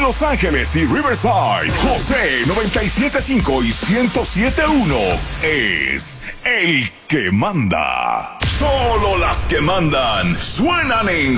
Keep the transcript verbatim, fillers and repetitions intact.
Los Ángeles y Riverside, José noventa y siete punto cinco y ciento siete punto uno es el que manda. Solo las que mandan suenan en